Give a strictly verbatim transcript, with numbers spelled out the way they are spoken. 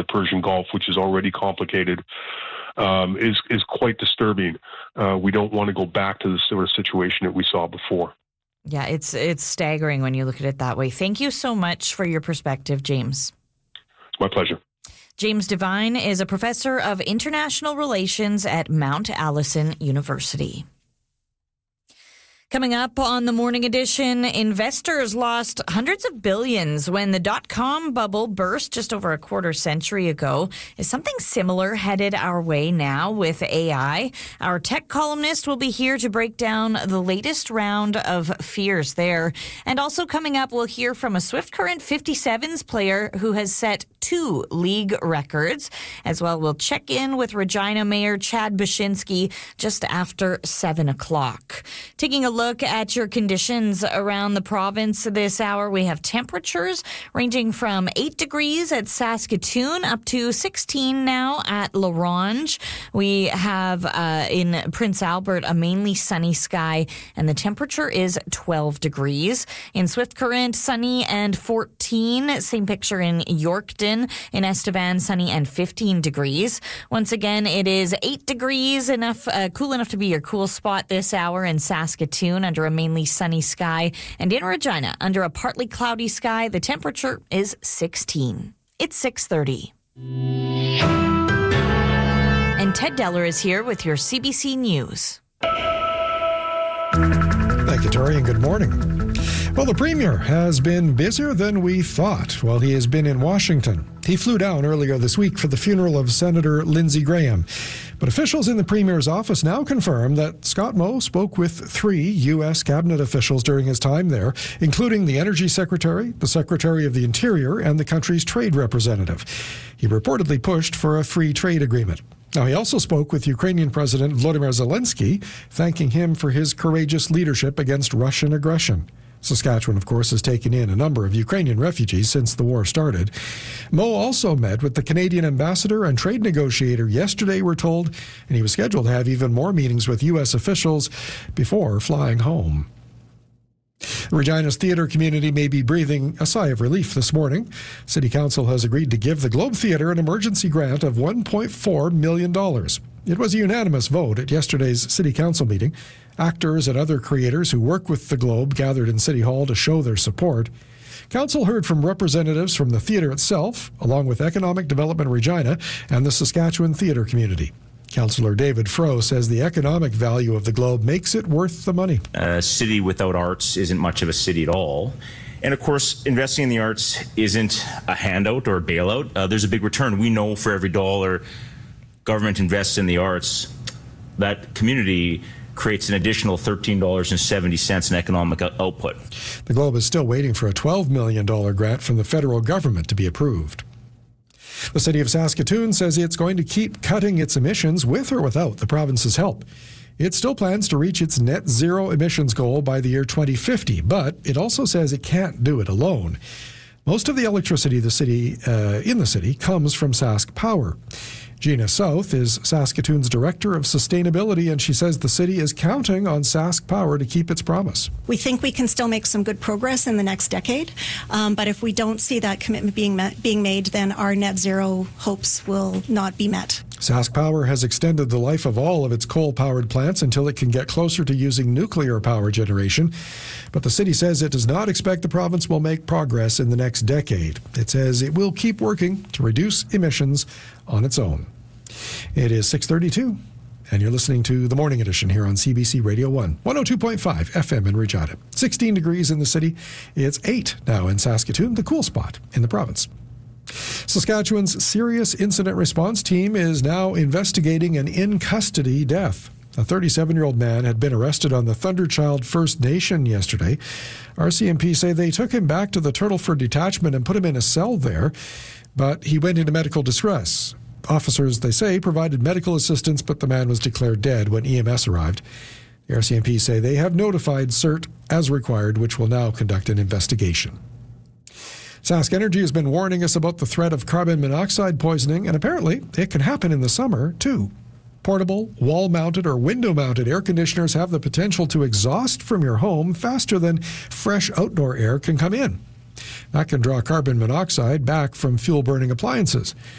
Persian Gulf, which is already complicated, um, is is quite disturbing. Uh, we don't want to go back to the sort of situation that we saw before. Yeah, it's it's staggering when you look at it that way. Thank you so much for your perspective, James. It's my pleasure. James Devine is a professor of international relations at Mount Allison University. Coming up on the Morning Edition, investors lost hundreds of billions when the dot-com bubble burst just over a quarter century ago. Is something similar headed our way now with A I? Our tech columnist will be here to break down the latest round of fears there. And also coming up, we'll hear from a Swift Current fifty-sevens player who has set two league records. As well, we'll check in with Regina Mayor Chad Bashinsky just after seven o'clock. Taking a look at your conditions around the province this hour, we have temperatures ranging from eight degrees at Saskatoon up to sixteen now at La Ronge. We have uh, in Prince Albert a mainly sunny sky, and the temperature is twelve degrees. In Swift Current, sunny and fourteen. Same picture in Yorkton. In Estevan, sunny and fifteen degrees. Once again, it is eight degrees, enough uh, cool enough to be your cool spot this hour in Saskatoon under a mainly sunny sky. And in Regina, under a partly cloudy sky, the temperature is sixteen. It's six thirty. And Ted Deller is here with your C B C News. Thank you, Tori, and good morning. Well, the Premier has been busier than we thought while he has been in Washington. He flew down earlier this week for the funeral of Senator Lindsey Graham. But officials in the Premier's office now confirm that Scott Moe spoke with three U S cabinet officials during his time there, including the Energy Secretary, the Secretary of the Interior, and the country's trade representative. He reportedly pushed for a free trade agreement. Now, he also spoke with Ukrainian President Volodymyr Zelensky, thanking him for his courageous leadership against Russian aggression. Saskatchewan, of course, has taken in a number of Ukrainian refugees since the war started. Moe also met with the Canadian ambassador and trade negotiator yesterday, we're told, and he was scheduled to have even more meetings with U S officials before flying home. Regina's theatre community may be breathing a sigh of relief this morning. City Council has agreed to give the Globe Theatre an emergency grant of one point four million dollars. It was a unanimous vote at yesterday's City Council meeting. Actors and other creators who work with the Globe gathered in City Hall to show their support. Council heard from representatives from the theatre itself, along with Economic Development Regina and the Saskatchewan theatre community. Councillor David Froh says the economic value of the Globe makes it worth the money. A city without arts isn't much of a city at all. And of course, investing in the arts isn't a handout or a bailout. Uh, there's a big return. We know for every dollar government invests in the arts, that community creates an additional thirteen dollars and seventy cents in economic output. The Globe is still waiting for a twelve million dollars grant from the federal government to be approved. The city of Saskatoon says it's going to keep cutting its emissions with or without the province's help. It still plans to reach its net zero emissions goal by the year twenty fifty, but it also says it can't do it alone. Most of the electricity the city, uh, in the city comes from Sask Power. Gina South is Saskatoon's Director of Sustainability, and she says the city is counting on Sask Power to keep its promise. We think we can still make some good progress in the next decade, um, but if we don't see that commitment being met, being made, then our net zero hopes will not be met. Sask Power has extended the life of all of its coal-powered plants until it can get closer to using nuclear power generation. But the city says it does not expect the province will make progress in the next decade. It says it will keep working to reduce emissions on its own. It is six thirty-two, and you're listening to The Morning Edition here on C B C Radio one, one oh two point five F M in Regina. sixteen degrees in the city. It's eight now in Saskatoon, the cool spot in the province. Saskatchewan's Serious Incident Response Team is now investigating an in-custody death. A thirty-seven-year-old man had been arrested on the Thunderchild First Nation yesterday. R C M P say they took him back to the Turtleford detachment and put him in a cell there, but he went into medical distress. Officers, they say, provided medical assistance, but the man was declared dead when E M S arrived. The R C M P say they have notified C E R T as required, which will now conduct an investigation. Sask Energy has been warning us about the threat of carbon monoxide poisoning, and apparently it can happen in the summer, too. Portable, wall-mounted, or window-mounted air conditioners have the potential to exhaust from your home faster than fresh outdoor air can come in. That can draw carbon monoxide back from fuel-burning appliances.